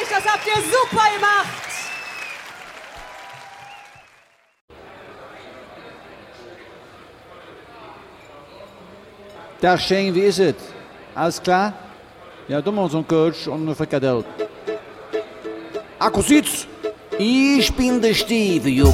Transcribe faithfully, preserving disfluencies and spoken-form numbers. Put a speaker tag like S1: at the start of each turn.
S1: euch, das habt ihr super gemacht.
S2: Dag Shane, wie ist es? Alles klar? Ja, doen wir uns einen Coach und eine Frikadelle.
S3: Akkusietz, ich bin der Steve,